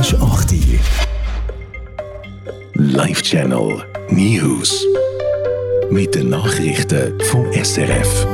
ist 8 Uhr. Live Channel News. Mit den Nachrichten vom SRF.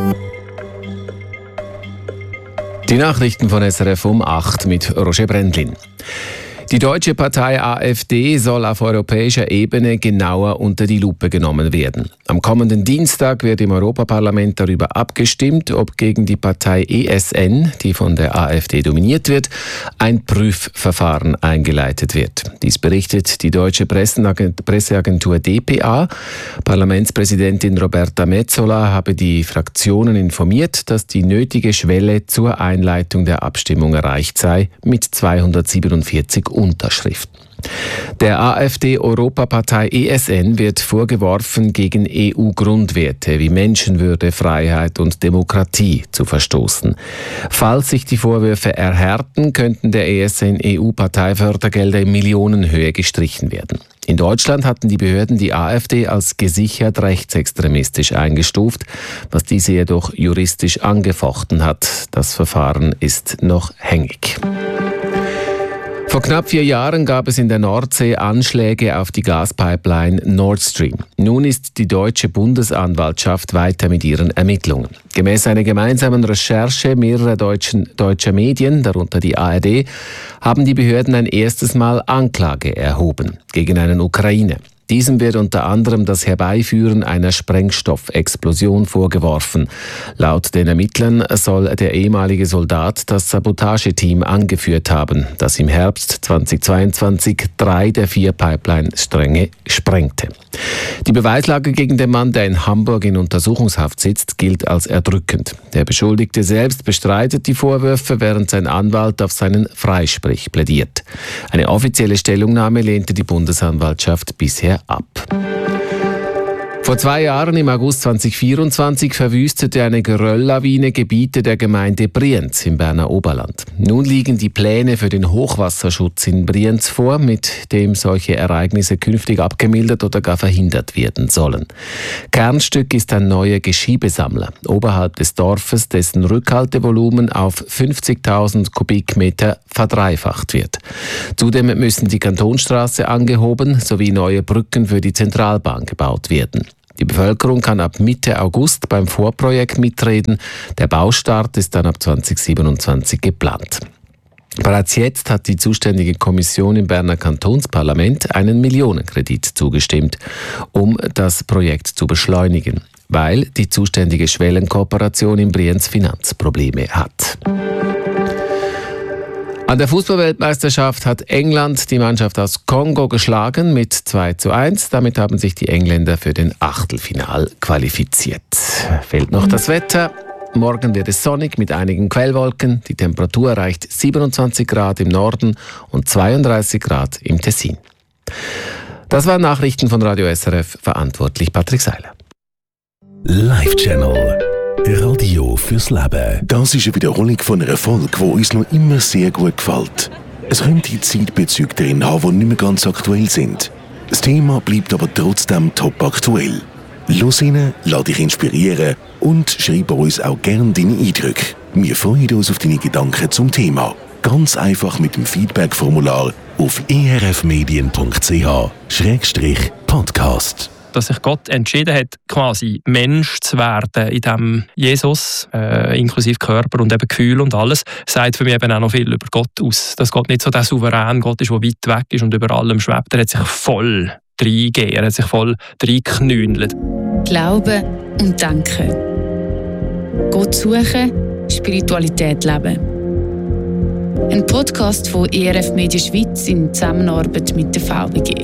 Die Nachrichten von SRF um 8 mit Roger Brendlin. Die deutsche Partei AfD soll auf europäischer Ebene genauer unter die Lupe genommen werden. Am kommenden Dienstag wird im Europaparlament darüber abgestimmt, ob gegen die Partei ESN, die von der AfD dominiert wird, ein Prüfverfahren eingeleitet wird. Dies berichtet die deutsche Presseagentur dpa. Parlamentspräsidentin Roberta Metsola habe die Fraktionen informiert, dass die nötige Schwelle zur Einleitung der Abstimmung erreicht sei mit 247 Unterschriften. Der AfD-Europapartei ESN wird vorgeworfen, gegen EU-Grundwerte wie Menschenwürde, Freiheit und Demokratie zu verstoßen. Falls sich die Vorwürfe erhärten, könnten der ESN EU-Parteifördergelder in Millionenhöhe gestrichen werden. In Deutschland hatten die Behörden die AfD als gesichert rechtsextremistisch eingestuft, was diese jedoch juristisch angefochten hat. Das Verfahren ist noch hängig. Vor knapp 4 Jahren gab es in der Nordsee Anschläge auf die Gaspipeline Nord Stream. Nun ist die deutsche Bundesanwaltschaft weiter mit ihren Ermittlungen. Gemäß einer gemeinsamen Recherche mehrerer deutscher Medien, darunter die ARD, haben die Behörden ein erstes Mal Anklage erhoben gegen einen Ukrainer. Diesem wird unter anderem das Herbeiführen einer Sprengstoffexplosion vorgeworfen. Laut den Ermittlern soll der ehemalige Soldat das Sabotageteam angeführt haben, das im Herbst 2022 3 der 4 Pipeline-Stränge sprengte. Die Beweislage gegen den Mann, der in Hamburg in Untersuchungshaft sitzt, gilt als erdrückend. Der Beschuldigte selbst bestreitet die Vorwürfe, während sein Anwalt auf seinen Freisprech plädiert. Eine offizielle Stellungnahme lehnte die Bundesanwaltschaft bisher ab. Vor 2 Jahren, im August 2024, verwüstete eine Gerölllawine Gebiete der Gemeinde Brienz im Berner Oberland. Nun liegen die Pläne für den Hochwasserschutz in Brienz vor, mit dem solche Ereignisse künftig abgemildert oder gar verhindert werden sollen. Kernstück ist ein neuer Geschiebesammler oberhalb des Dorfes, dessen Rückhaltevolumen auf 50.000 Kubikmeter verdreifacht wird. Zudem müssen die Kantonstraße angehoben sowie neue Brücken für die Zentralbahn gebaut werden. Die Bevölkerung kann ab Mitte August beim Vorprojekt mitreden. Der Baustart ist dann ab 2027 geplant. Bereits jetzt hat die zuständige Kommission im Berner Kantonsparlament einen Millionenkredit zugestimmt, um das Projekt zu beschleunigen, weil die zuständige Schwellenkooperation in Brienz Finanzprobleme hat. An der Fußballweltmeisterschaft hat England die Mannschaft aus Kongo geschlagen mit 2:1. Damit haben sich die Engländer für den Achtelfinal qualifiziert. Fehlt noch das Wetter. Morgen wird es sonnig mit einigen Quellwolken. Die Temperatur erreicht 27 Grad im Norden und 32 Grad im Tessin. Das waren Nachrichten von Radio SRF, verantwortlich Patrick Seiler. Live Channel Radio fürs Leben. Das ist eine Wiederholung von einer Folge, die uns noch immer sehr gut gefällt. Es könnte Zeitbezüge drin haben, die nicht mehr ganz aktuell sind. Das Thema bleibt aber trotzdem top aktuell. Los rein, lass dich inspirieren und schreib uns auch gerne deine Eindrücke. Wir freuen uns auf deine Gedanken zum Thema. Ganz einfach mit dem Feedback-Formular auf erfmedien.ch/podcast. Dass sich Gott entschieden hat, quasi Mensch zu werden, in dem Jesus, inklusive Körper und eben Gefühl und alles, sagt für mich eben auch noch viel über Gott aus. Dass Gott nicht so der souverän Gott ist, der weit weg ist und über allem schwebt. Er hat sich voll reingegeben, er hat sich voll reingeknündelt. Glauben und denken. Gott suchen, Spiritualität leben. Ein Podcast von ERF Media Schweiz in Zusammenarbeit mit der VBG.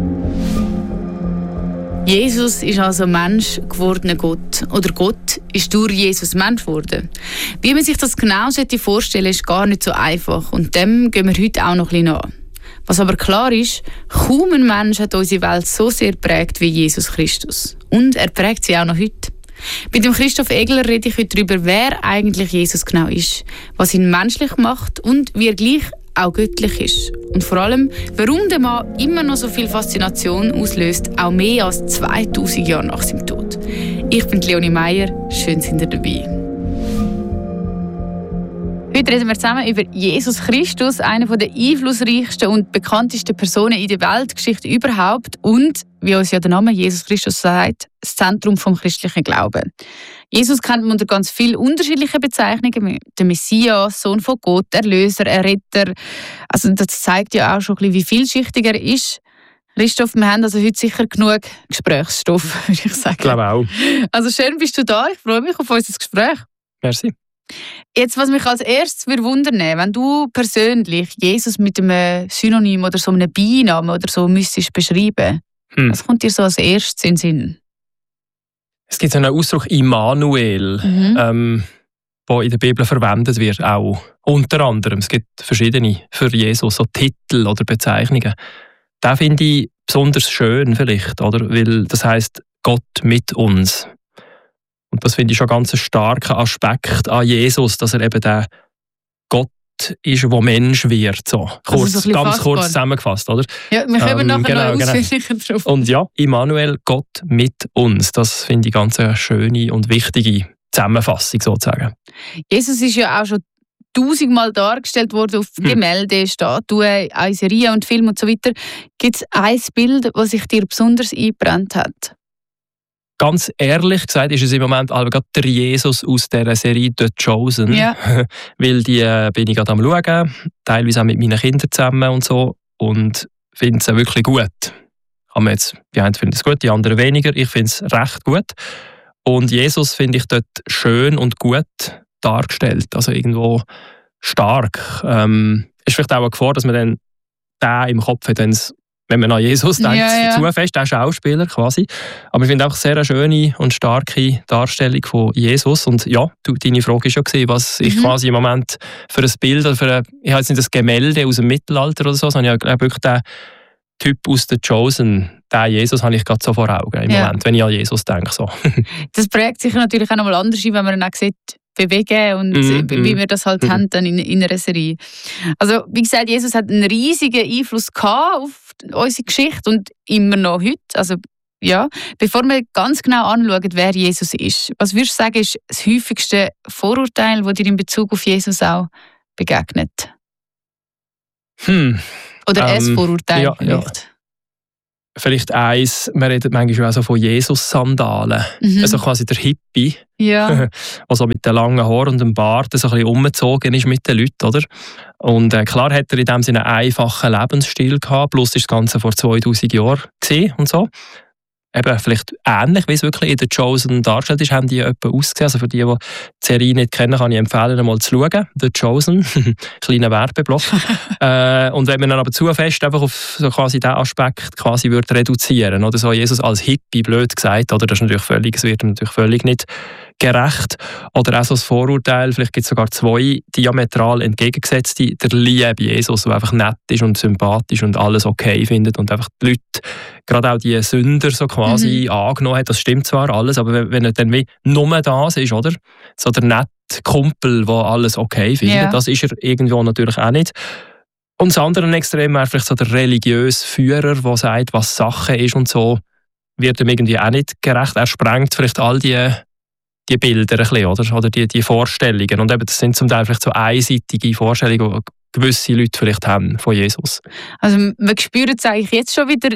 Jesus ist also Mensch gewordener Gott. Oder Gott ist durch Jesus Mensch geworden. Wie man sich das genau vorstellen sollte, ist gar nicht so einfach. Und dem gehen wir heute auch noch ein bisschen nach. Was aber klar ist, kaum ein Mensch hat unsere Welt so sehr geprägt wie Jesus Christus. Und er prägt sie auch noch heute. Mit dem Christoph Egler rede ich heute darüber, wer eigentlich Jesus genau ist, was ihn menschlich macht und wie er gleich auch göttlich ist. Und vor allem, warum der Mann immer noch so viel Faszination auslöst, auch mehr als 2000 Jahre nach seinem Tod. Ich bin Leonie Meier, schön sind ihr dabei. Heute reden wir zusammen über Jesus Christus, einer der einflussreichsten und bekanntesten Personen in der Weltgeschichte überhaupt und, wie uns ja der Name Jesus Christus sagt, das Zentrum vom christlichen Glauben. Jesus kennt man unter ganz vielen unterschiedlichen Bezeichnungen. Der Messias, Sohn von Gott, Erlöser, Erretter. Also das zeigt ja auch schon ein bisschen, wie vielschichtig er ist. Christoph, wir haben also heute sicher genug Gesprächsstoff, würde ich sagen. Ich glaube auch. Also schön bist du da, ich freue mich auf unser Gespräch. Merci. Jetzt, was mich als erstes wundern würde, wenn du persönlich Jesus mit einem Synonym oder so einem Beinamen oder so müsstest beschreiben, was kommt dir so als erstes in den Sinn? Es gibt so einen Ausdruck Immanuel, der in der Bibel verwendet wird, auch unter anderem. Es gibt verschiedene für Jesus, so Titel oder Bezeichnungen. Den finde ich besonders schön vielleicht, oder? Weil das heisst Gott mit uns. Und das finde ich schon ganz einen starken Aspekt an Jesus, dass er eben der Gott ist, der Mensch wird. So. Kurz, also so ganz kurz zusammengefasst, oder? Ja, wir kommen nachher noch ausführlicher drauf. Und ja, Immanuel, Gott mit uns. Das finde ich ganz eine schöne und wichtige Zusammenfassung sozusagen. Jesus ist ja auch schon 1000-mal dargestellt worden auf Gemälde, Statuen, in Serien und Filmen und so weiter. Gibt es ein Bild, das sich dir besonders eingebrannt hat? Ganz ehrlich gesagt ist es im Moment gerade der Jesus aus dieser Serie «The Chosen». Ja. Weil die bin ich gerade am schauen, teilweise auch mit meinen Kindern zusammen und so. Und finde es wirklich gut. Die einen finden es gut, die anderen weniger. Ich finde es recht gut. Und Jesus finde ich dort schön und gut dargestellt. Also irgendwo stark. Ist vielleicht auch eine Gefahr, dass man dann den im Kopf hat, wenn man an Jesus denkt, zu fest, der Schauspieler quasi. Aber ich finde auch sehr eine schöne und starke Darstellung von Jesus. Und ja, deine Frage war schon, was ich quasi im Moment für ein Bild, oder ich habe jetzt nicht das Gemälde aus dem Mittelalter oder so, sondern ich glaube wirklich den Typ aus «The Chosen», den Jesus habe ich gerade so vor Augen im Moment, wenn ich an Jesus denke. So. Das prägt sich natürlich auch nochmal anders, wenn man ihn auch sieht, bewegen und wie wir das halt haben dann in einer Serie. Also wie gesagt, Jesus hat einen riesigen Einfluss gehabt auf unsere Geschichte und immer noch heute. Also ja, bevor wir ganz genau anschauen, wer Jesus ist, was würdest du sagen, ist das häufigste Vorurteil, das dir in Bezug auf Jesus auch begegnet? Oder ein Vorurteil vielleicht? Ja. Vielleicht eins, man redet manchmal auch so von Jesus-Sandalen. Also quasi der Hippie, der so mit den langen Haaren und dem Bart so ein bisschen umgezogen ist mit den Leuten, oder? Und klar hat er in dem Sinne einen einfachen Lebensstil gehabt, plus ist das Ganze vor 2000 Jahren gesehen und so. Eben vielleicht ähnlich, wie es wirklich in «The Chosen» dargestellt ist, haben die etwa ausgesehen. Also für die die Serie nicht kennen, kann ich empfehlen, einmal zu schauen. «The Chosen», kleiner Werbeblock. Und wenn man dann aber zu fest einfach auf so quasi diesen Aspekt quasi würde reduzieren, oder so Jesus als Hippie, blöd gesagt, oder das ist natürlich völlig, es wird natürlich völlig nicht gerecht. Oder auch so das Vorurteil, vielleicht gibt es sogar zwei diametral entgegengesetzte, der liebe Jesus, der einfach nett ist und sympathisch und alles okay findet und einfach die Leute, gerade auch die Sünder so quasi angenommen hat. Das stimmt zwar alles, aber wenn er dann wie nur das ist, oder? So der nette Kumpel, der alles okay findet, das ist er irgendwo natürlich auch nicht. Und das andere Extrem wäre vielleicht so der religiöse Führer, der sagt, was Sache ist und so, wird ihm irgendwie auch nicht gerecht. Er sprengt vielleicht all die Bilder ein bisschen, oder die Vorstellungen. Und eben, das sind zum Teil vielleicht so einseitige Vorstellungen, die gewisse Leute vielleicht haben von Jesus. Also man spürt es eigentlich jetzt schon wieder,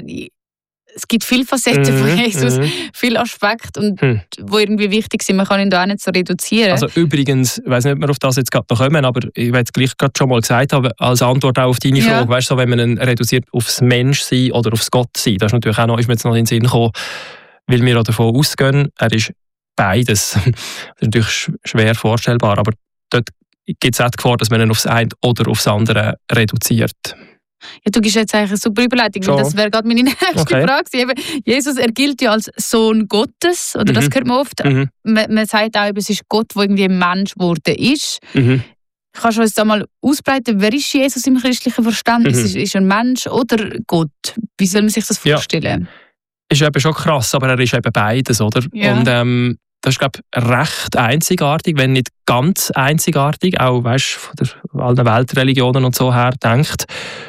es gibt viele Facetten von Jesus, viele Aspekte, und die irgendwie wichtig sind. Man kann ihn da auch nicht so reduzieren. Also übrigens, ich weiss nicht, ob wir auf das jetzt gerade noch kommen, aber ich werde es gleich gerade schon mal gesagt haben, als Antwort auch auf deine Frage, weißt du, so, wenn man ihn reduziert aufs Menschsein oder aufs Gottsein, das ist natürlich auch noch, ist mir jetzt noch in den Sinn gekommen, weil wir auch davon ausgehen, er ist beides. Das ist natürlich schwer vorstellbar, aber dort gibt es auch die Gefahr, dass man ihn aufs eine oder aufs andere reduziert. Ja, du gibst jetzt eigentlich eine super Überleitung, weil das wäre gerade meine nächste Frage. Eben, Jesus, er gilt ja als Sohn Gottes, oder das hört man oft. Man sagt auch, es ist Gott, der irgendwie ein Mensch geworden ist. Kannst du uns da mal ausbreiten, wer ist Jesus im christlichen Verständnis? Ist er ein Mensch oder Gott? Wie soll man sich das vorstellen? Ist eben schon krass, aber er ist eben beides, oder? Ja. Und das ist, glaube ich, recht einzigartig, wenn nicht ganz einzigartig, auch weißt, von allen Weltreligionen und so her denkt.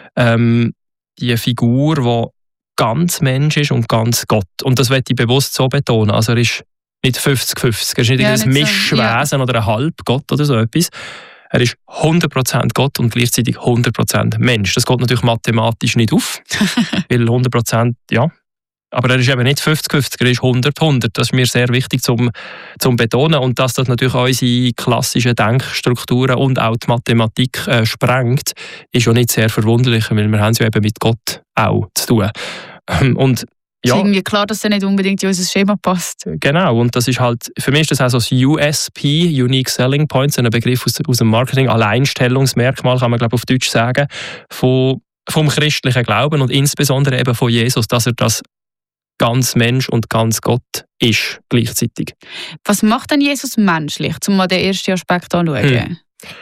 Die Figur, die ganz Mensch ist und ganz Gott. Und das möchte ich bewusst so betonen. Also er ist nicht 50-50, er ist nicht ein Mischwesen oder ein Halbgott oder so etwas. Er ist 100% Gott und gleichzeitig 100% Mensch. Das geht natürlich mathematisch nicht auf, weil 100%, ja. Aber er ist eben nicht 50-50, er ist 100-100. Das ist mir sehr wichtig zum betonen. Und dass das natürlich unsere klassischen Denkstrukturen und auch die Mathematik sprengt, ist ja nicht sehr verwunderlich, weil wir haben es ja eben mit Gott auch zu tun. Und ja, ist irgendwie klar, dass er nicht unbedingt in unser Schema passt. Genau, und das ist halt, für mich ist das auch so das USP, Unique Selling Points, ein Begriff aus dem Marketing, Alleinstellungsmerkmal, kann man glaube ich auf Deutsch sagen, vom christlichen Glauben und insbesondere eben von Jesus, dass er das ganz Mensch und ganz Gott ist gleichzeitig. Was macht denn Jesus menschlich, um mal den ersten Aspekt anzuschauen?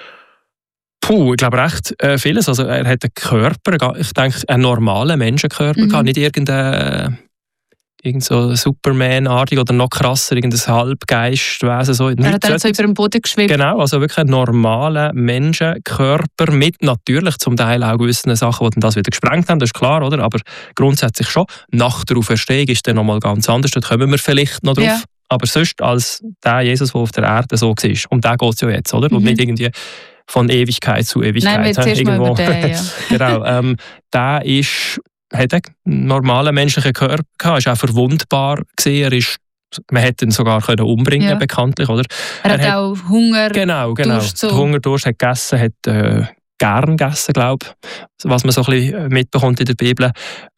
Ich glaube recht vieles. Also er hat einen Körper, ich denke, einen normalen Menschenkörper gehabt, nicht irgend so Superman-artig oder noch krasser, irgendein Halbgeistwesen. So. Er hat so über den Boden geschwebt. Genau, also wirklich einen normalen Menschenkörper mit natürlich zum Teil auch gewissen Sachen, die das wieder gesprengt haben, das ist klar, oder? Aber grundsätzlich schon. Nach der Auferstehung ist dann nochmal ganz anders, dort kommen wir vielleicht noch drauf. Ja. Aber sonst als der Jesus, der auf der Erde so war, um den geht es ja jetzt, oder? Und nicht irgendwie von Ewigkeit zu Ewigkeit. Nein, wir zuerst irgendwo. Mal über den, ja. Genau, der hat einen normalen menschlichen Körper gehabt, ist auch verwundbar gewesen, man hätte ihn sogar umbringen können, bekanntlich, oder? Er hat auch Hunger, Durst. So. Hunger, Durst, hat gegessen, hat gern gegessen, glaube ich, was man so ein bisschen mitbekommt in der Bibel.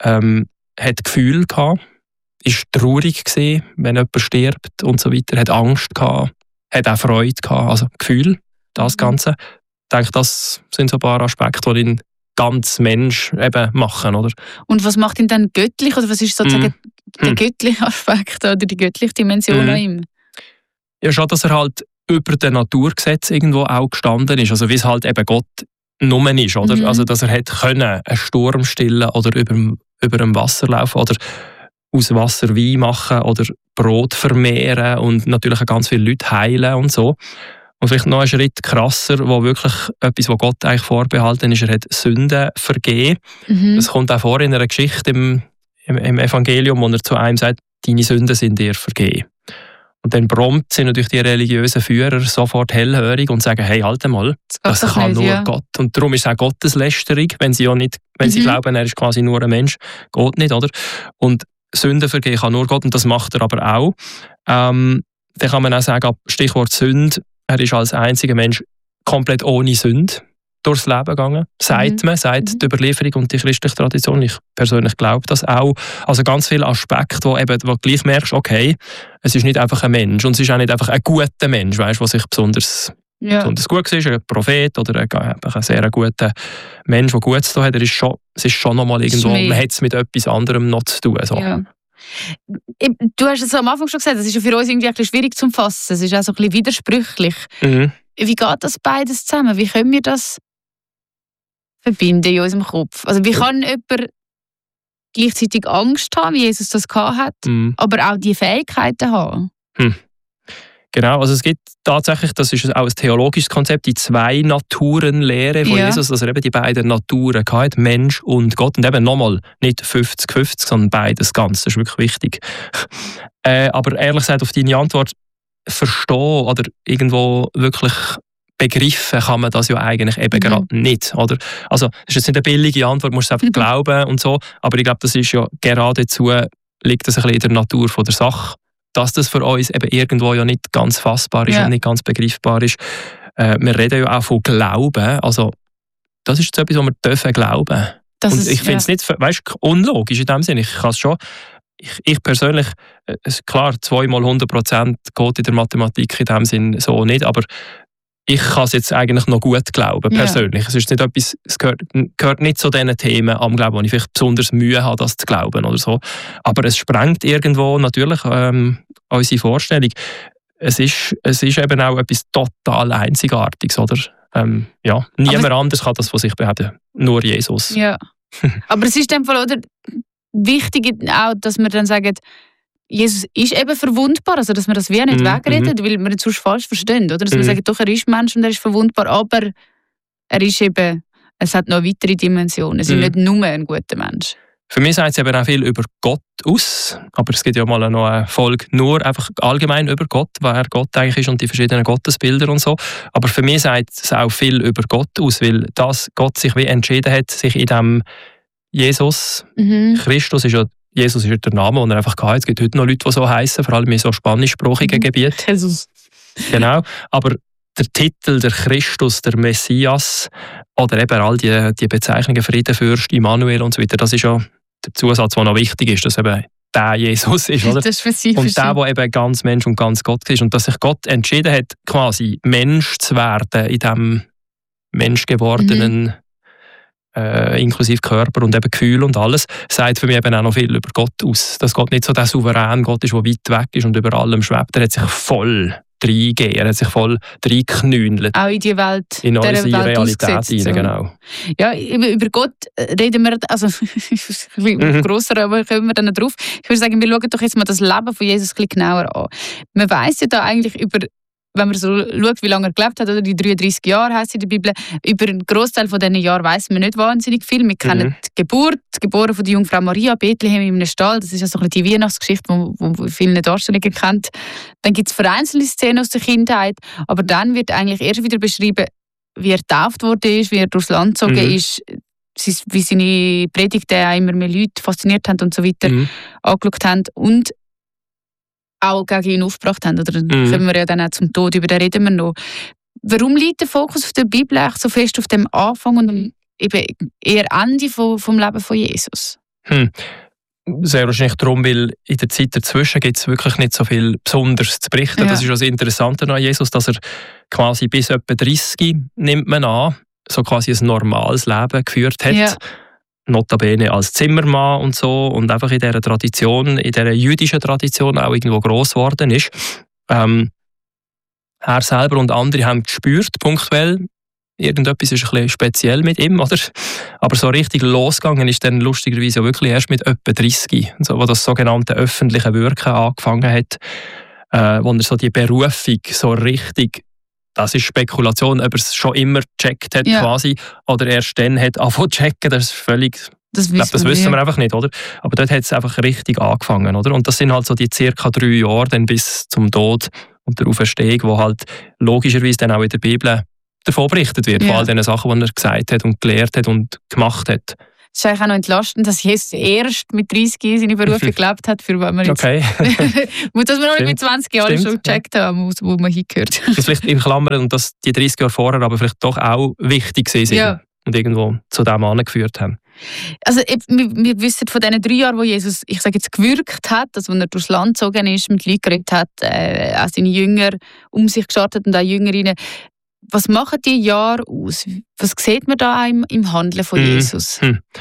Hat Gefühl gehabt, ist traurig gewesen, wenn jemand stirbt und so weiter, hat Angst gehabt, hat auch Freude gehabt, also Gefühl, das Ganze. Ich denke, das sind so ein paar Aspekte, die ihn ganz Mensch eben machen, oder? Und was macht ihn dann göttlich, oder was ist sozusagen der göttliche Aspekt oder die göttliche Dimension an ihm? Ja, schon, dass er halt über den Naturgesetzen irgendwo auch gestanden ist, also wie es halt eben Gott nur ist, oder? Also, dass er hätte können einen Sturm stillen oder über dem Wasser laufen oder aus Wasser Wein machen oder Brot vermehren und natürlich auch ganz viele Leute heilen und so. Und vielleicht noch einen Schritt krasser, wo wirklich etwas, was Gott eigentlich vorbehalten ist, er hat Sünden vergeben. Das kommt auch vor in einer Geschichte im Evangelium, wo er zu einem sagt, deine Sünden sind dir vergeben. Und dann prompt sind natürlich die religiösen Führer sofort hellhörig und sagen, hey, halt mal, das kann nicht, nur Gott. Und darum ist es auch Gotteslästerung, wenn sie sie glauben, er ist quasi nur ein Mensch, geht nicht, oder? Und Sünden vergeben kann nur Gott und das macht er aber auch. Dann kann man auch sagen, Stichwort Sünde, er ist als einziger Mensch komplett ohne Sünde durchs Leben gegangen. Sagt die Überlieferung und die christliche Tradition. Ich persönlich glaube das auch. Also ganz viele Aspekte, wo du gleich merkst, okay, es ist nicht einfach ein Mensch und es ist auch nicht einfach ein guter Mensch, weißt, der sich besonders gut war, ein Prophet oder ein sehr guter Mensch, der Gutes zu tun hat. Es ist schon nochmal irgendwo, man hat es mit etwas anderem noch zu tun. So. Ja. Du hast es am Anfang schon gesagt, es ist ja für uns irgendwie ein bisschen schwierig zu fassen. Es ist auch so ein bisschen widersprüchlich. Wie geht das beides zusammen? Wie können wir das verbinden in unserem Kopf? Also wie kann jemand gleichzeitig Angst haben, wie Jesus das gehabt hat, aber auch die Fähigkeiten haben? Genau, also es gibt tatsächlich, das ist auch ein theologisches Konzept, die Zwei-Naturen-Lehre von Jesus, dass er eben die beiden Naturen hat, Mensch und Gott. Und eben nochmal, nicht 50-50, sondern beides ganz, das ist wirklich wichtig. Aber ehrlich gesagt, auf deine Antwort, verstehen oder irgendwo wirklich begriffen kann man das ja eigentlich eben gerade nicht. Oder? Also das ist jetzt nicht eine billige Antwort, man muss es einfach glauben und so, aber ich glaube, das ist ja geradezu, liegt das ein bisschen in der Natur von der Sache, dass das für uns eben irgendwo ja nicht ganz fassbar ist und nicht ganz begreifbar ist. Wir reden ja auch von Glauben, also das ist jetzt etwas, was wir dürfen glauben. Und ich finde es nicht, unlogisch in dem Sinne. Ich kann es schon, ich persönlich, klar, 2x100% geht in der Mathematik in dem Sinne so nicht, aber ich kann es jetzt eigentlich noch gut glauben, persönlich. Es ist nicht etwas, es gehört nicht zu diesen Themen am Glauben, wo ich vielleicht besonders Mühe habe, das zu glauben oder so. Aber es sprengt irgendwo natürlich unsere Vorstellung. Es ist eben auch etwas total Einzigartiges, oder? Niemand anders kann das von sich behaupten, nur Jesus. Ja. Aber es ist in dem Fall, oder, wichtig auch, dass wir dann sagen, Jesus ist eben verwundbar, also dass wir das wie nicht wegredet, weil wir es sonst falsch verstehen, oder? Dass wir sagen, doch, er ist Mensch und er ist verwundbar, aber er ist eben, es hat noch weitere Dimensionen. Es ist nicht nur ein guter Mensch. Für mich sagt es eben auch viel über Gott aus, aber es gibt ja mal noch eine Folge nur einfach allgemein über Gott, wer Gott eigentlich ist und die verschiedenen Gottesbilder und so. Aber für mich sagt es auch viel über Gott aus, weil das Gott sich wie entschieden hat, sich in dem Jesus, Christus ist ja, Jesus ist der Name, den er einfach hatte. Es gibt heute noch Leute, die so heißen, vor allem in so spanischsprachigen Gebieten. Jesus. Genau, aber der Titel, der Christus, der Messias oder eben all die Bezeichnungen, Friedenfürst, Immanuel und so weiter, das ist ja der Zusatz, der noch wichtig ist, dass eben der Jesus ist, oder? Das spezifisch. Und der eben ganz Mensch und ganz Gott ist. Und dass sich Gott entschieden hat, quasi Mensch zu werden in diesem menschgewordenen, inklusive Körper und eben Gefühl und alles, sagt für mich eben auch noch viel über Gott aus. Dass Gott nicht so der souverän Gott ist, der weit weg ist und über allem schwebt. Er hat sich voll reingegeben, er hat sich voll reingeknündelt. Auch in die Welt, in unsere Welt Realität rein, so. Genau. Ja, über Gott reden wir, also grosser, aber kommen wir dann drauf. Ich würde sagen, wir schauen doch jetzt mal das Leben von Jesus ein bisschen genauer an. Man weiss ja da eigentlich über, wenn man so schaut, wie lange er gelebt hat, oder die 33 Jahre heisst in der Bibel, über einen Großteil von diesen Jahren weiss man nicht wahnsinnig viel. Wir kennen die Geburt, geboren von der Jungfrau Maria, Bethlehem in einem Stall. Das ist ja so ein bisschen die Weihnachtsgeschichte, die viele Darsteller kennt. Dann gibt es vereinzelte Szenen aus der Kindheit, aber dann wird eigentlich erst wieder beschrieben, wie er getauft wurde, wie er durchs Land gezogen ist, wie seine Predigten auch immer mehr Leute fasziniert haben und so weiter angeschaut haben und auch gegen ihn aufgebracht haben. Oder dann kommen wir ja dann auch zum Tod, über den reden wir noch. Warum liegt der Fokus auf der Bibel eigentlich so fest auf dem Anfang und eben eher Ende vom Leben von Jesus? Sehr wahrscheinlich darum, weil in der Zeit dazwischen gibt es wirklich nicht so viel Besonderes zu berichten. Ja. Das ist das Interessante an Jesus, dass er quasi bis etwa 30, nimmt man an, so quasi ein normales Leben geführt hat. Ja. Notabene als Zimmermann und so und einfach in dieser Tradition, in dieser jüdischen Tradition auch irgendwo gross geworden ist. Er selber und andere haben gespürt, punktuell, irgendetwas ist ein bisschen speziell mit ihm, oder? Aber so richtig losgegangen ist dann lustigerweise auch wirklich erst mit etwa 30, so, wo das sogenannte öffentliche Wirken angefangen hat, wo er so die Berufung so richtig, das ist Spekulation, ob er es schon immer gecheckt hat quasi, oder erst dann hat angefangen zu checken, das ist völlig... Das wissen wir einfach nicht, oder? Aber dort hat es einfach richtig angefangen, oder? Und das sind halt so die circa 3 Jahre dann bis zum Tod und der Auferstehung, wo halt logischerweise dann auch in der Bibel davon berichtet wird, von all den Sachen, die er gesagt hat und gelehrt hat und gemacht hat. Es ist eigentlich auch noch entlastend, dass Jesus erst mit 30 seine Berufung gelebt hat, für wenn man jetzt... Okay. dass wir noch nicht mit 20 Jahren schon gecheckt haben, wo man hingehört. Das vielleicht in Klammern, und dass die 30 Jahre vorher aber vielleicht doch auch wichtig sind und irgendwo zu dem angeführt haben. Also wir wissen von diesen 3 Jahren, wo Jesus, ich sage jetzt, gewirkt hat, also wenn er durchs Land gezogen ist, mit Leuten geredet hat, auch seine Jünger um sich gestartet und auch Jüngerinnen. Was machen die Jahre aus? Was sieht man da im Handeln von Jesus?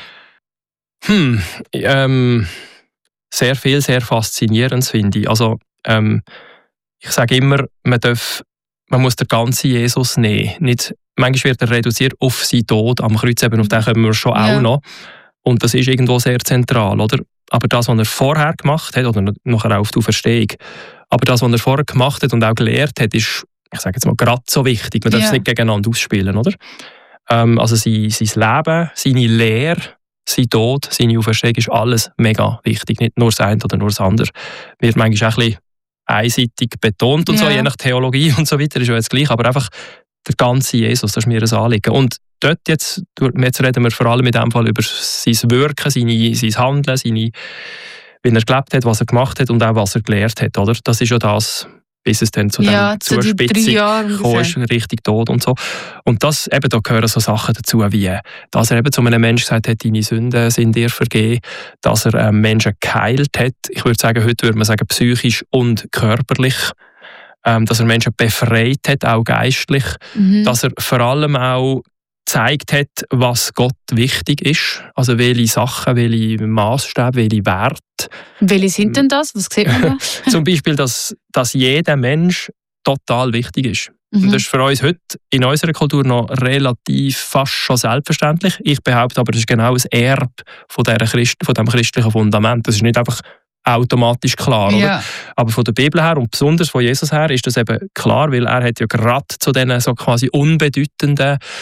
Sehr viel, sehr faszinierend, finde ich. Also, ich sage immer, man muss den ganzen Jesus nehmen. Nicht, manchmal wird er reduziert auf seinen Tod am Kreuz, eben auf den kommen wir schon auch noch. Und das ist irgendwo sehr zentral, oder? Aber das, was er vorher gemacht hat, oder nachher auch auf die Auferstehung, aber das, was er vorher gemacht hat und auch gelehrt hat, ist, ich sage jetzt mal, gerade so wichtig. Man darf es nicht gegeneinander ausspielen, oder? Also sein Leben, seine Lehre, sein Tod, seine Auferstehung ist alles mega wichtig. Nicht nur das eine oder nur das andere. Wird manchmal auch ein bisschen einseitig betont und so, je nach Theologie und so weiter, ist ja jetzt gleich. Aber einfach der ganze Jesus, das ist mir ein Anliegen. Und dort jetzt reden wir vor allem in diesem Fall über sein Wirken, sein Handeln, wie er gelebt hat, was er gemacht hat und auch was er gelehrt hat. Oder? Das ist ja das, bis es dann zu der Zuspitzung kam, richtig Tod und so. Und das, eben, da gehören so Sachen dazu, wie, dass er eben zu einem Menschen gesagt hat, deine Sünden sind dir vergeben, dass er Menschen geheilt hat, ich würde sagen, heute würde man sagen, psychisch und körperlich, dass er Menschen befreit hat, auch geistlich, dass er vor allem auch gezeigt hat, was Gott wichtig ist, also welche Sachen, welche Maßstäbe, welche Werte. Welche sind denn das? Was sieht man da? Zum Beispiel, dass jeder Mensch total wichtig ist. Und das ist für uns heute in unserer Kultur noch relativ fast schon selbstverständlich. Ich behaupte aber, das ist genau ein Erbe von diesem christlichen Fundament. Das ist nicht einfach automatisch klar, oder? Aber von der Bibel her und besonders von Jesus her ist das eben klar, weil er hat ja gerade zu diesen so quasi unbedeutenden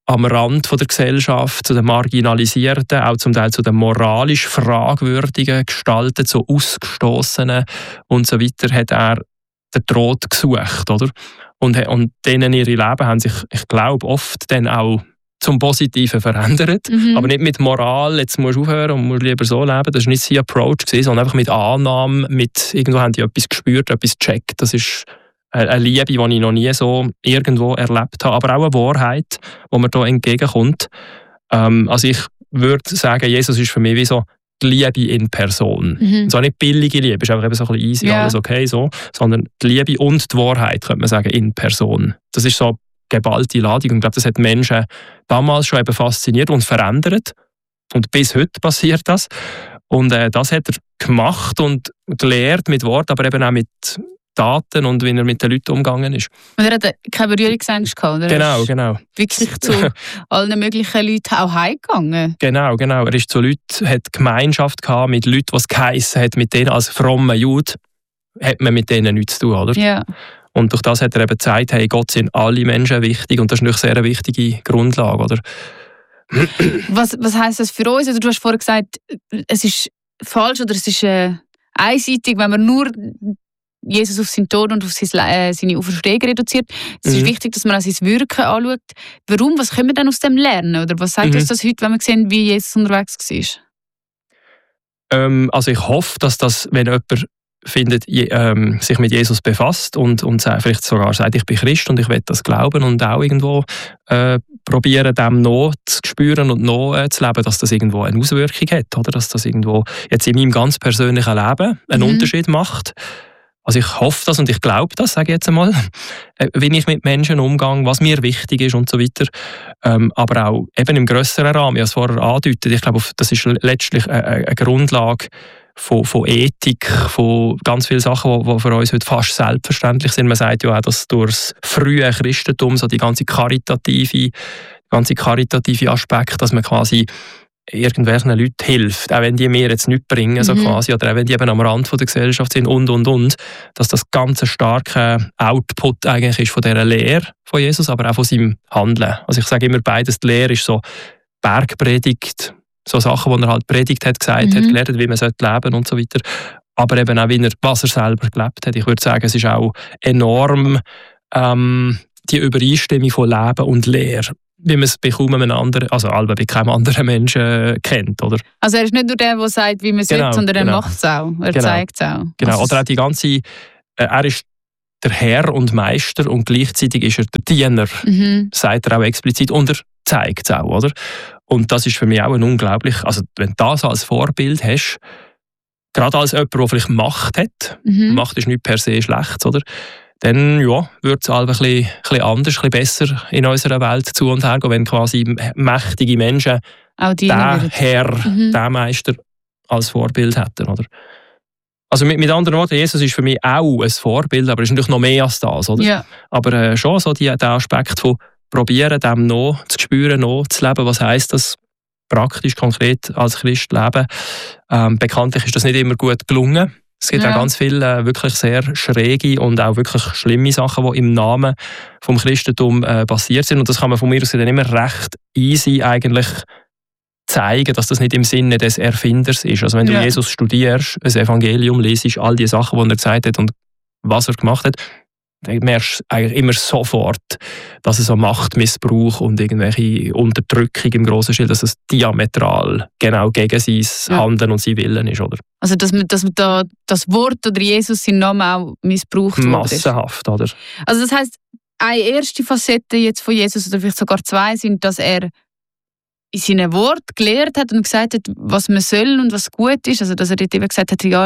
am Rand von der Gesellschaft, zu den Marginalisierten, auch zum Teil zu den moralisch Fragwürdigen Gestalten, zu Ausgestossenen und so weiter, hat er den Tod gesucht, oder? Und denen ihre Leben haben sich, ich glaube, oft dann auch zum Positiven verändert. Aber nicht mit Moral, jetzt musst du aufhören und musst lieber so leben. Das war nicht sein Approach, sondern einfach mit Annahme, irgendwo haben die etwas gespürt, etwas gecheckt. Das ist eine Liebe, die ich noch nie so irgendwo erlebt habe. Aber auch eine Wahrheit, die mir da entgegenkommt. Also ich würde sagen, Jesus ist für mich wie so die Liebe in Person. So nicht billige Liebe, ist einfach eben so ein bisschen easy, alles okay, so, sondern die Liebe und die Wahrheit, könnte man sagen, in Person. Das ist so geballte Ladung. Und ich glaube, das hat Menschen damals schon eben fasziniert und verändert. Und bis heute passiert das. Und das hat er gemacht und gelehrt mit Worten, aber eben auch mit Daten und wie er mit den Leuten umgegangen ist. Und er hat keine Berührungsängste gehabt, oder? Genau. Wirklich zu allen möglichen Leuten auch heimgegangen. Genau. Er ist zu Leuten, hat Gemeinschaft gehabt mit Leuten, was geheissen hat, mit denen als frommer Jude hat man mit denen nichts zu tun, oder? Ja. Und durch das hat er eben gezeigt, hey, Gott sind alle Menschen wichtig und das ist natürlich sehr eine wichtige Grundlage, oder? Was heisst das für uns? Also, du hast vorhin gesagt, es ist falsch oder es ist einseitig, wenn man nur Jesus auf seinen Tod und auf seine Auferstehung reduziert. Es ist wichtig, dass man auch sein Wirken anschaut. Warum? Was können wir denn aus dem lernen? Oder was sagt uns das heute, wenn wir sehen, wie Jesus unterwegs war? Also ich hoffe, dass das, wenn jemand findet, sich mit Jesus befasst und vielleicht sogar sagt, ich bin Christ und ich will das glauben und auch irgendwo probieren, dem noch zu spüren und noch zu leben, dass das irgendwo eine Auswirkung hat, oder? Dass das irgendwo jetzt in meinem ganz persönlichen Leben einen Unterschied macht. Also ich hoffe das und ich glaube das, sage ich jetzt einmal, wenn ich mit Menschen umgehe, was mir wichtig ist und so weiter. Aber auch eben im grösseren Rahmen, ich habe es vorher angedeutet, ich glaube, das ist letztlich eine Grundlage von Ethik, von ganz vielen Sachen, die für uns heute fast selbstverständlich sind. Man sagt ja auch, dass durch das frühe Christentum so die ganze karitative Aspekt, dass man quasi irgendwelchen Leuten hilft, auch wenn die mir jetzt nichts bringen, so quasi, oder auch wenn die eben am Rand von der Gesellschaft sind und, dass das ganz starke Output eigentlich ist von dieser Lehre von Jesus, aber auch von seinem Handeln. Also ich sage immer beides, die Lehre ist so Bergpredigt, so Sachen, die er halt predigt hat, gesagt hat, gelernt, wie man leben sollte und so weiter, aber eben auch, was er selber gelebt hat. Ich würde sagen, es ist auch enorm die Übereinstimmung von Leben und Lehre, wie man es bei kaum einem anderen, also bei keinem anderen Menschen kennt, oder? Also er ist nicht nur der sagt, wie man es will, sondern er macht es auch, er zeigt es auch. Genau, also oder auch die ganze, er ist der Herr und Meister und gleichzeitig ist er der Diener, sagt er auch explizit, und er zeigt es auch, oder? Und das ist für mich auch ein unglaublich, also wenn du das als Vorbild hast, gerade als jemand, der vielleicht Macht hat, Macht ist nicht per se schlecht, oder? Dann wird es ein bisschen anders, ein bisschen besser in unserer Welt zu und her gehen, wenn quasi mächtige Menschen den Herr, den Meister als Vorbild hätten. Oder? Also mit anderen Worten, Jesus ist für mich auch ein Vorbild, aber er ist natürlich noch mehr als das. Oder? Ja. Aber schon so der Aspekt von probieren, dem noch zu spüren, noch zu leben, was heisst das praktisch, konkret als Christ leben. Bekanntlich ist das nicht immer gut gelungen. Es gibt auch ganz viele wirklich sehr schräge und auch wirklich schlimme Sachen, die im Namen vom Christentum passiert sind. Und das kann man von mir aus dann immer recht easy eigentlich zeigen, dass das nicht im Sinne des Erfinders ist. Also wenn du Jesus studierst, ein Evangelium liest, all die Sachen, die er gesagt hat und was er gemacht hat, dann merkst du eigentlich immer sofort, dass es so Machtmissbrauch und irgendwelche Unterdrückung im grossen Stil, dass es diametral genau gegen sein Handeln und sein Willen ist, oder? Also dass man da das Wort oder Jesus seinen Namen auch missbraucht wurde. Massenhaft, oder? Also das heisst, eine erste Facette jetzt von Jesus, oder vielleicht sogar zwei, sind, dass er in seinen Worten gelehrt hat und gesagt hat, was man soll und was gut ist. Also dass er dort eben gesagt hat, ja,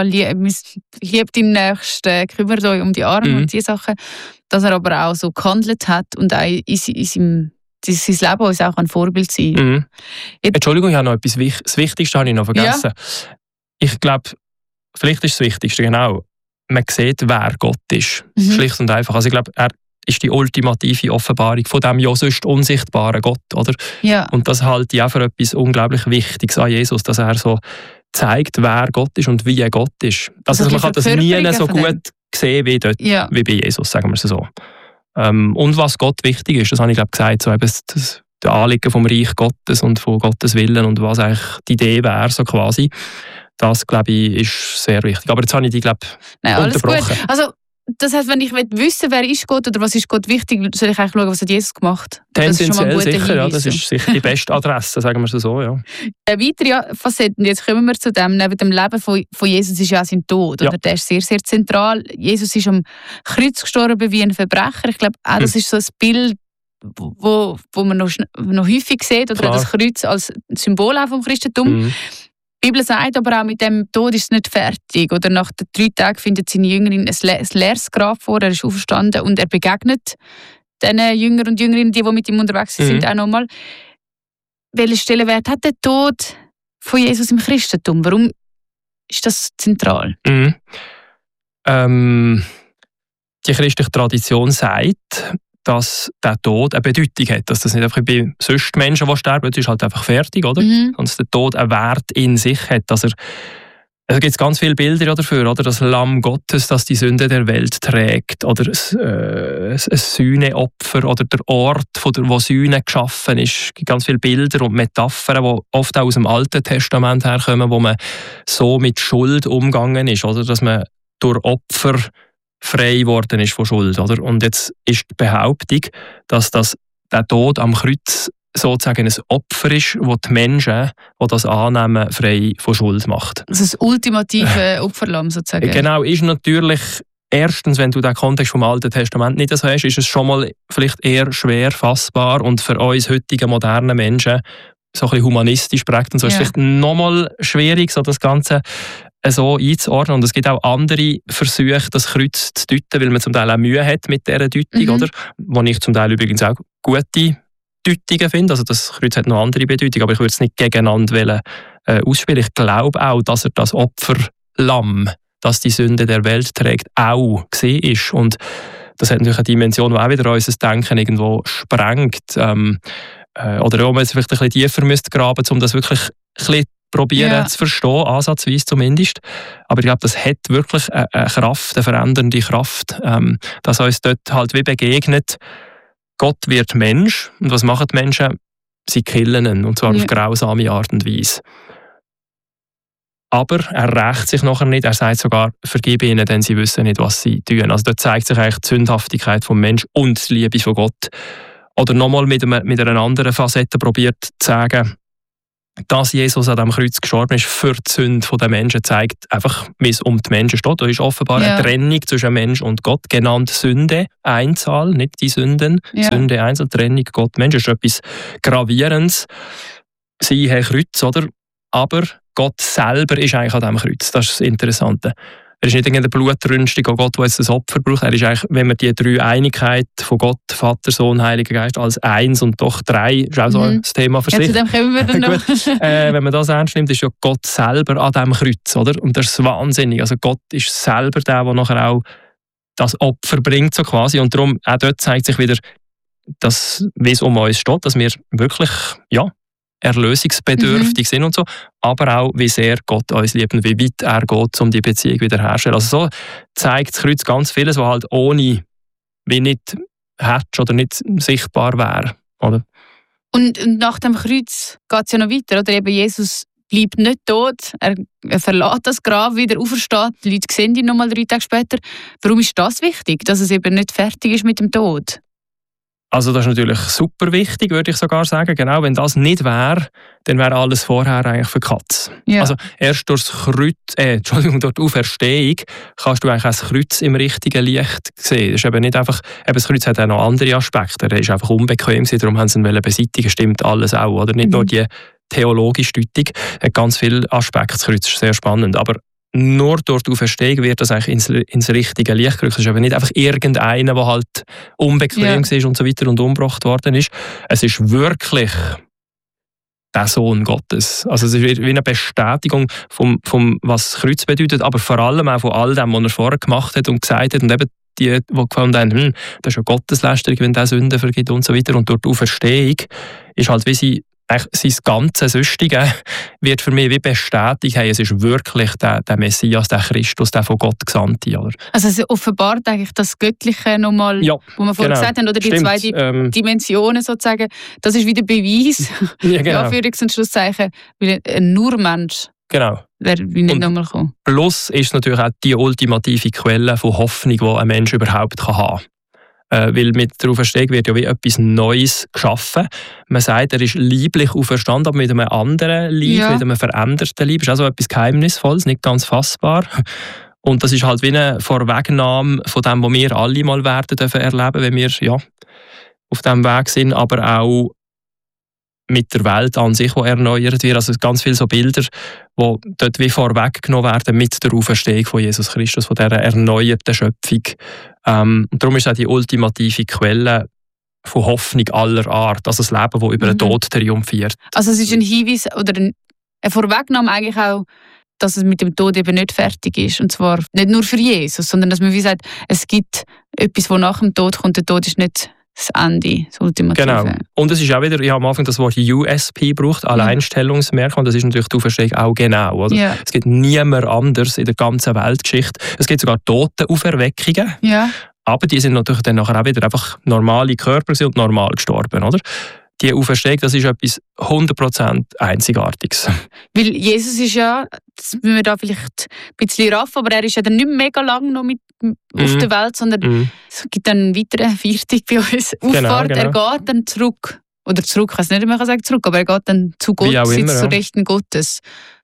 lieb deinen Nächsten, kümmert euch um die Armen und diese Sachen. Dass er aber auch so gehandelt hat und auch in sein Leben uns auch ein Vorbild sein. Entschuldigung, ich habe noch etwas, das Wichtigste habe ich noch vergessen. Ja. Ich glaube, vielleicht ist das Wichtigste, genau, man sieht, wer Gott ist. Schlicht und einfach. Also ich glaube, er ist die ultimative Offenbarung von dem ja sonst unsichtbaren Gott, oder? Ja. Und das halte ich auch für etwas unglaublich Wichtiges an Jesus, dass er so zeigt, wer Gott ist und wie er Gott ist. Also man kann das nie so gut sehen wie bei Jesus, sagen wir es so. Und was Gott wichtig ist, das habe ich glaube gesagt, so eben das das Anliegen vom Reich Gottes und von Gottes Willen und was eigentlich die Idee wäre, so quasi. Das, glaube ich, ist sehr wichtig. Aber jetzt habe ich die, glaube ich, unterbrochen. Alles gut. Also, das heisst, wenn ich wissen will, wer ist Gott oder was ist Gott wichtig, soll ich eigentlich schauen, was hat Jesus gemacht? Tendenziell sicher, ja, das ist sicher die beste Adresse, sagen wir es so. Ja. Weitere Facetten, jetzt kommen wir zu dem, neben dem Leben von Jesus ist ja auch sein Tod. Oder? Der ist sehr, sehr zentral. Jesus ist am Kreuz gestorben wie ein Verbrecher. Ich glaube, auch das ist so ein Bild, wo man noch häufig sieht, oder das Kreuz als Symbol auch vom Christentum. Die Bibel sagt aber auch, mit dem Tod ist es nicht fertig. Oder nach den 3 Tagen findet seine Jüngerin ein leeres Grab vor, er ist auferstanden und er begegnet den Jüngern und Jüngerinnen, die mit ihm unterwegs sind, auch nochmal. Welchen Stellenwert hat der Tod von Jesus im Christentum? Warum ist das zentral? Die christliche Tradition sagt, dass der Tod eine Bedeutung hat. Dass das nicht einfach bei sonst Menschen, die sterben, das ist halt einfach fertig, oder? Und dass der Tod einen Wert in sich hat. Dass es gibt ganz viele Bilder dafür, oder? Das Lamm Gottes, das die Sünde der Welt trägt. Oder ein Sühneopfer. Oder der Ort, wo Sühne geschaffen ist. Es gibt ganz viele Bilder und Metaphern, die oft auch aus dem Alten Testament herkommen, wo man so mit Schuld umgegangen ist. Oder? Dass man durch Opfer frei geworden ist von Schuld. Oder? Und jetzt ist die Behauptung, dass der Tod am Kreuz sozusagen ein Opfer ist, das die Menschen, die das annehmen, frei von Schuld macht. Also das ultimative Opferlamm sozusagen. Genau, ist natürlich erstens, wenn du den Kontext vom Alten Testament nicht so hast, ist es schon mal vielleicht eher schwer fassbar und für uns heutige moderne Menschen so ein bisschen humanistisch prägt und so ist es vielleicht nochmal schwierig, so das Ganze so einzuordnen. Und es gibt auch andere Versuche, das Kreuz zu deuten, weil man zum Teil auch Mühe hat mit dieser Deutung, oder? Wo ich zum Teil übrigens auch gute Deutungen finde. Also das Kreuz hat noch andere Bedeutung, aber ich würde es nicht gegeneinander ausspielen. Ich glaube auch, dass er das Opferlamm, das die Sünde der Welt trägt, auch gesehen ist. Und das hat natürlich eine Dimension, die auch wieder unser Denken irgendwo sprengt. Oder wo man jetzt vielleicht ein bisschen tiefer müsste graben, um das wirklich ein bisschen probieren zu verstehen, ansatzweise zumindest. Aber ich glaube, das hat wirklich eine Kraft, eine verändernde Kraft, dass uns dort halt wie begegnet, Gott wird Mensch. Und was machen die Menschen? Sie killen ihn, und zwar auf grausame Art und Weise. Aber er rächt sich nachher nicht, er sagt sogar, vergib ihnen, denn sie wissen nicht, was sie tun. Also dort zeigt sich eigentlich die Sündhaftigkeit vom Mensch und die Liebe von Gott. Oder nochmal mit einer anderen Facette probiert zu sagen, dass Jesus an diesem Kreuz gestorben ist für die Sünde der Menschen, zeigt einfach, wie es um die Menschen steht. Da ist offenbar eine Trennung zwischen Mensch und Gott, genannt Sünde, Einzahl, nicht die Sünden. Sünde, Einzahl, Trennung, Gott, Mensch, ist etwas Gravierendes. Sie haben Kreuz, oder? Aber Gott selber ist eigentlich an diesem Kreuz. Das ist das Interessante. Er ist nicht irgendeine Blutrünstung an Gott, der jetzt ein Opfer braucht. Er ist eigentlich, wenn man die Dreieinigkeit von Gott, Vater, Sohn, Heiliger Geist als eins und doch drei, ist auch so ein Thema für sich. Zu dem kommen wir dann noch. Wenn man das ernst nimmt, ist ja Gott selber an diesem Kreuz, oder? Und das ist wahnsinnig. Also Gott ist selber der nachher auch das Opfer bringt, so quasi. Und darum, auch dort zeigt sich wieder, dass, wie es um uns steht, dass wir wirklich, erlösungsbedürftig sind und so, aber auch, wie sehr Gott uns liebt und wie weit er geht, um die Beziehung wiederherzustellen. Also so zeigt das Kreuz ganz vieles, was halt ohne wie nicht hättest oder nicht sichtbar wäre. Oder? Und nach dem Kreuz geht es ja noch weiter, oder? Eben Jesus bleibt nicht tot, er verlässt das Grab, wieder aufersteht, die Leute sehen ihn nochmal 3 Tage später. Warum ist das wichtig, dass es eben nicht fertig ist mit dem Tod? Also das ist natürlich super wichtig, würde ich sogar sagen. Genau, wenn das nicht wäre, dann wäre alles vorher eigentlich für Katz. Ja. Also erst durch die Auferstehung kannst du eigentlich das Kreuz im richtigen Licht sehen. Das ist eben nicht einfach, das Kreuz hat auch noch andere Aspekte. Er ist einfach unbequem, darum haben sie ihn beseitigen, stimmt alles auch. Oder? Nicht nur die theologische Deutung, hat ganz viele Aspekte. Das Kreuz ist sehr spannend, aber nur durch die Auferstehung wird das eigentlich ins richtige Licht gerückt. Es ist aber nicht einfach irgendeiner, der halt unbequem war und so weiter und umgebracht worden ist. Es ist wirklich der Sohn Gottes. Also es ist wie eine Bestätigung vom was das Kreuz bedeutet, aber vor allem auch von all dem, was er vorher gemacht hat und gesagt hat. Und eben die gefunden haben, das ist ja Gotteslästerung, wenn der Sünden vergibt und so weiter. Und durch die Auferstehung ist halt wie sie sein ganzes Süstige wird für mich wie bestätigt, hey, es ist wirklich der Messias, der Christus, der von Gott Gesandte. Oder? Also es offenbart eigentlich das Göttliche nochmal, ja, wo wir vorhin gesagt haben, oder die zwei Dimensionen sozusagen, das ist wieder Beweis, ja, genau. ja, für und Schlusszeichen, weil ein Nur-Mensch wäre nicht nochmal kommen. Plus ist es natürlich auch die ultimative Quelle von Hoffnung, die ein Mensch überhaupt haben kann. Weil mit der Auferstehung wird ja wie etwas Neues geschaffen. Man sagt, er ist lieblich auferstanden, aber mit einem anderen Leib, mit einem veränderten Leib. Das ist also etwas Geheimnisvolles, nicht ganz fassbar. Und das ist halt wie eine Vorwegnahme von dem, was wir alle mal werden dürfen erleben, wenn wir auf diesem Weg sind, aber auch mit der Welt an sich, die erneuert wird. Also ganz viele so Bilder, die dort wie vorweggenommen werden mit der Auferstehung von Jesus Christus, von dieser erneuerten Schöpfung. Und darum ist es auch die ultimative Quelle von Hoffnung aller Art, also das Leben, das über den Tod triumphiert. Also es ist ein Hinweis oder eine Vorwegnahme eigentlich auch, dass es mit dem Tod eben nicht fertig ist. Und zwar nicht nur für Jesus, sondern dass man wie sagt, es gibt etwas, das nach dem Tod kommt. Der Tod ist nicht das Ende, das Ultimative. Genau. Und es ist auch wieder, ich habe am Anfang das Wort USP gebraucht, Alleinstellungsmerkmal, und das ist natürlich die Auferstehung auch genau. Oder? Ja. Es gibt niemand anders in der ganzen Weltgeschichte. Es gibt sogar Totenauferweckungen, aber die sind natürlich dann nachher auch wieder einfach normale Körper und normal gestorben. Oder? Die Auferstehung, das ist etwas 100% Einzigartiges. Weil Jesus ist ja, das müssen wir da vielleicht ein bisschen raffen, aber er ist ja dann nicht mega lang noch mit auf der Welt, sondern es gibt dann einen weiteren Viertig bei uns. Auffahrt, genau. Er geht dann zurück. Oder zurück, ich weiß nicht, ob man sagen zurück, aber er geht dann zu Gott, sitzt zur Rechten Gottes.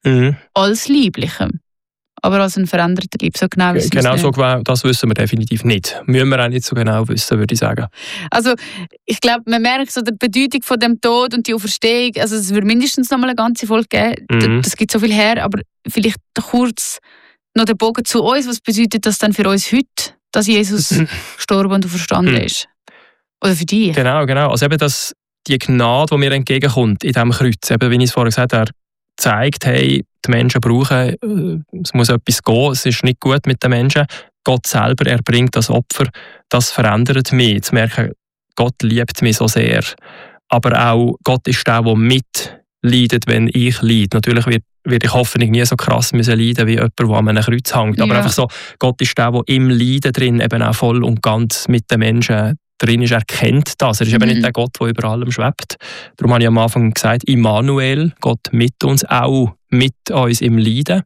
Als Lieblichem. Aber als ein veränderter Leib, so genau wissen wir so genau, das wissen wir definitiv nicht. Müssen wir auch nicht so genau wissen, würde ich sagen. Also ich glaube, man merkt so die Bedeutung von dem Tod und die Auferstehung, also es wird mindestens noch mal eine ganze Folge geben. Das gibt so viel her, aber vielleicht kurz noch der Bogen zu uns. Was bedeutet das dann für uns heute, dass Jesus gestorben und auferstanden ist? Oder für dich? Genau. Also eben die Gnade, die mir entgegenkommt in diesem Kreuz, eben, wie ich es vorher gesagt habe, zeigt, hey, die Menschen brauchen, es muss etwas gehen, es ist nicht gut mit den Menschen. Gott selber, er bringt das Opfer, das verändert mich. Zu merken, Gott liebt mich so sehr. Aber auch Gott ist der mitleidet, wenn ich leide. Natürlich wird ich hoffentlich nie so krass müssen leiden wie jemand, der an einem Kreuz hängt. Aber einfach so, Gott ist der im Leiden drin eben auch voll und ganz mit den Menschen drin ist. Er kennt das. Er ist eben nicht der Gott, der über allem schwebt. Darum habe ich am Anfang gesagt, Immanuel, Gott mit uns, auch mit uns im Leiden.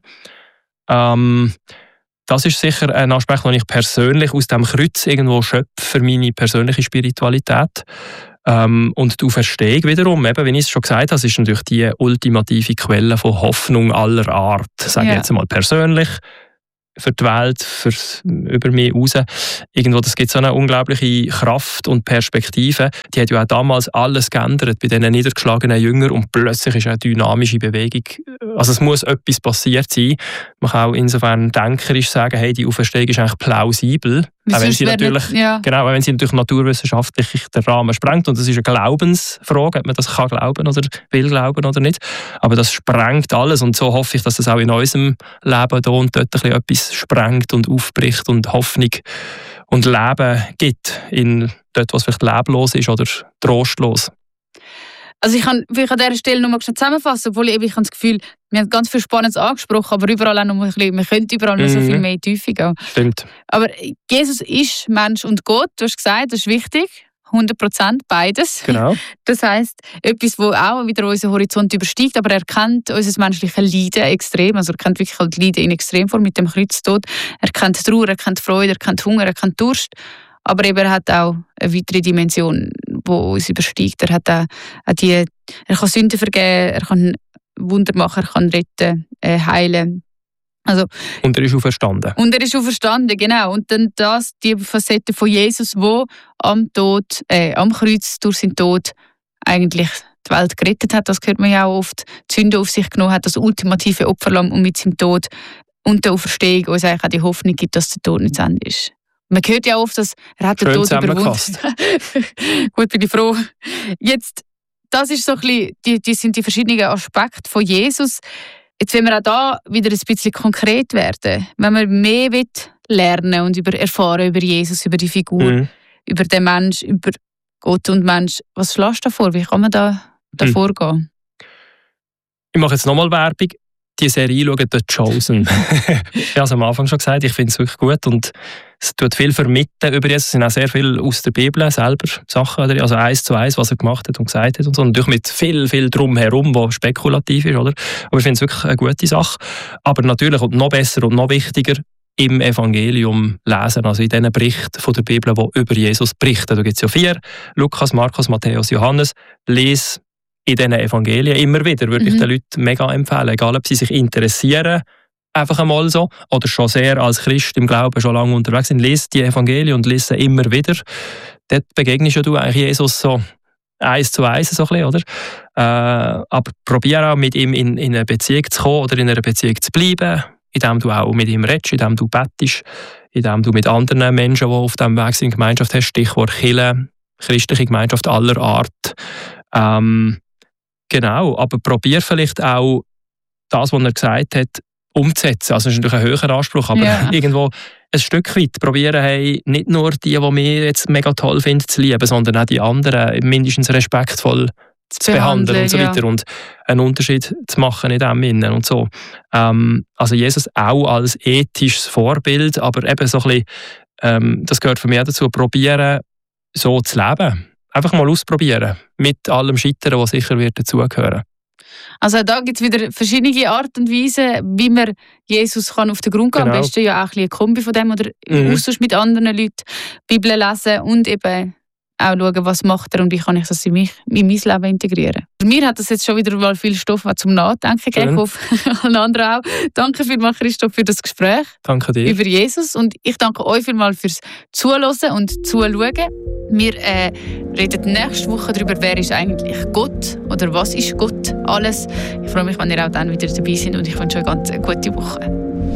Das ist sicher ein Aspekt, den ich persönlich aus dem Kreuz irgendwo schöpfe für meine persönliche Spiritualität. Und die Auferstehung wiederum, eben, wie ich es schon gesagt habe, ist natürlich die ultimative Quelle von Hoffnung aller Art. Sage ich jetzt mal persönlich, für die Welt, über mich raus. Irgendwo, das gibt so eine unglaubliche Kraft und Perspektive. Die hat ja auch damals alles geändert bei diesen niedergeschlagenen Jüngern und plötzlich ist eine dynamische Bewegung. Also es muss etwas passiert sein. Man kann auch insofern denkerisch sagen, hey, die Auferstehung ist eigentlich plausibel. Auch wenn sie natürlich, wenn sie natürlich naturwissenschaftlich den Rahmen sprengt. Und das ist eine Glaubensfrage, ob man das kann glauben oder will glauben oder nicht. Aber das sprengt alles. Und so hoffe ich, dass das auch in unserem Leben hier und dort etwas sprengt und aufbricht und Hoffnung und Leben gibt. In dort, was vielleicht leblos ist oder trostlos. Also ich kann vielleicht an dieser Stelle noch mal zusammenfassen, obwohl ich habe das Gefühl, wir haben ganz viel Spannendes angesprochen, aber überall auch noch ein bisschen, wir könnten überall noch so viel mehr in die Tiefe gehen. Stimmt. Aber Jesus ist Mensch und Gott, du hast gesagt, das ist wichtig. 100% beides. Genau. Das heisst, etwas, das auch wieder unseren Horizont übersteigt, aber er kennt unser menschliches Leiden extrem, also er kennt wirklich halt Leiden in Extremform mit dem Kreuztod. Er kennt Trauer, er kennt Freude, er kennt Hunger, er kennt Durst, aber eben er hat auch eine weitere Dimension, die uns übersteigt. Er hat auch er kann Sünden vergeben, er kann Wunder machen, er kann retten, heilen. Also, und er ist auferstanden. Genau. Und dann die Facette von Jesus, wo am Kreuz durch seinen Tod eigentlich die Welt gerettet hat. Das hört man ja auch oft. Die Sünde auf sich genommen hat, das ultimative Opferlamm und mit seinem Tod und der Auferstehung uns eigentlich auch die Hoffnung gibt, dass der Tod nicht zu Ende ist. Man hört ja oft, dass er hat den Tod überwunden. Gut, bin ich froh. Jetzt, das ist so ein bisschen, die sind die verschiedenen Aspekte von Jesus. Jetzt wollen wir auch da wieder ein bisschen konkret werden. Wenn man mehr lernen und erfahren über Jesus, über die Figur, über den Mensch, über Gott und Mensch, was schlägst du da vor? Wie kann man da davor gehen? Ich mache jetzt nochmal Werbung. Die Serie schauen, «The Chosen». Ich habe es am Anfang schon gesagt, ich finde es wirklich gut und es tut viel vermitteln über Jesus. Es sind auch sehr viel aus der Bibel selber Sachen, also 1:1, was er gemacht hat und gesagt hat und so. Natürlich mit viel drumherum, was spekulativ ist, oder? Aber ich finde es wirklich eine gute Sache. Aber natürlich und noch besser und noch wichtiger, im Evangelium lesen, also in diesen Berichten von der Bibel, die über Jesus berichten. Da gibt es ja 4, Lukas, Markus, Matthäus, Johannes. Lies in diesen Evangelien immer wieder, würde ich den Leuten mega empfehlen. Egal, ob sie sich interessieren, einfach einmal so, oder schon sehr als Christ im Glauben schon lange unterwegs sind. Lies die Evangelien und lies sie immer wieder. Dort begegnest du eigentlich Jesus so 1:1, so ein bisschen, oder? Aber probiere auch mit ihm in eine Beziehung zu kommen oder in einer Beziehung zu bleiben, indem du auch mit ihm redest, indem du bettest, indem du mit anderen Menschen, die auf diesem Weg sind, Gemeinschaft hast, Stichwort Kirche, christliche Gemeinschaft aller Art. Genau, aber probier vielleicht auch das, was er gesagt hat, umzusetzen. Also das ist natürlich ein höherer Anspruch, aber irgendwo ein Stück weit probieren, hey, nicht nur die wir jetzt mega toll finden, zu lieben, sondern auch die anderen mindestens respektvoll zu behandeln und so weiter und einen Unterschied zu machen in dem Innen und so. Also Jesus auch als ethisches Vorbild, aber eben so ein bisschen, das gehört für mich dazu, probieren, so zu leben. Einfach mal ausprobieren, mit allem Scheitern, was sicher wird dazugehören. Also da gibt es wieder verschiedene Arten und Weisen, wie man Jesus kann auf den Grund gehen kann. Am besten ja auch ein Kombi von dem oder Austausch mit anderen Leuten, Bibel lesen und eben auch schauen, was macht er und wie kann ich das in mein Leben integrieren. Für mich hat das jetzt schon wieder mal viel Stoff zum Nachdenken gegeben. Ich hoffe, allen anderen auch. Danke vielmals, Christoph, für das Gespräch. Danke dir. Über Jesus und ich danke euch vielmals fürs Zuhören und Zuschauen. Wir reden nächste Woche darüber, wer ist eigentlich Gott oder was ist Gott alles. Ich freue mich, wenn ihr auch dann wieder dabei seid und ich wünsche euch eine ganz gute Woche.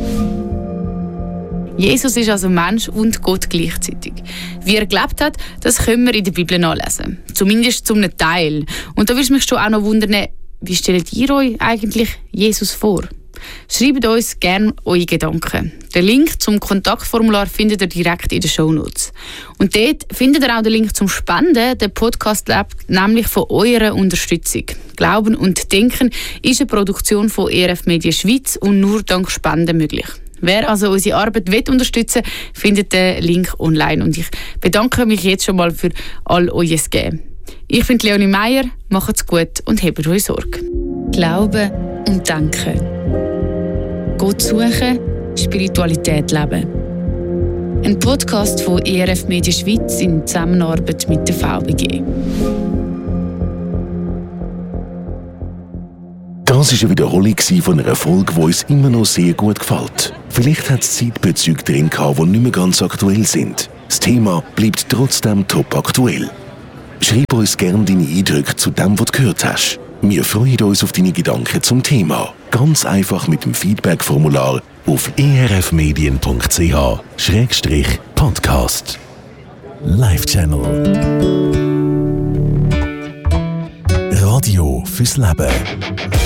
Jesus ist also Mensch und Gott gleichzeitig. Wie er gelebt hat, das können wir in der Bibel nachlesen. Zumindest zum Teil. Und da würde es mich schon auch noch wundern, wie stellt ihr euch eigentlich Jesus vor? Schreibt uns gerne eure Gedanken. Den Link zum Kontaktformular findet ihr direkt in den Shownotes. Und dort findet ihr auch den Link zum Spenden. Der Podcast lebt nämlich von eurer Unterstützung. Glauben und Denken ist eine Produktion von ERF Media Schweiz und nur dank Spenden möglich. Wer also unsere Arbeit unterstützen will, findet den Link online. Und ich bedanke mich jetzt schon mal für all euer Geben. Ich bin Leonie Meier, macht's gut und habt euch Sorge. Glauben und Denken. Gott suchen, Spiritualität leben. Ein Podcast von ERF Media Schweiz in Zusammenarbeit mit der VBG. Das war eine Wiederholung von einer Folge, die uns immer noch sehr gut gefällt. Vielleicht hat es Zeitbezüge drin gehabt, die nicht mehr ganz aktuell sind. Das Thema bleibt trotzdem top aktuell. Schreib uns gerne deine Eindrücke zu dem, was du gehört hast. Wir freuen uns auf deine Gedanken zum Thema. Ganz einfach mit dem Feedback-Formular auf erfmedien.ch/podcast. Live-Channel. Radio fürs Leben.